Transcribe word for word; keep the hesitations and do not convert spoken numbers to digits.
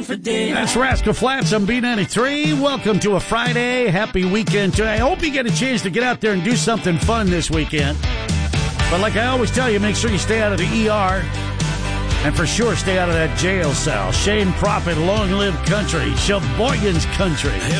for day. That's Rascal Flatts on B ninety-three. Welcome to a Friday. Happy weekend today. I hope you get a chance to get out there and do something fun this weekend. But like I always tell you, make sure you stay out of the E R. And for sure, stay out of that jail cell. Shane Prophet, long live country. Sheboygan's country.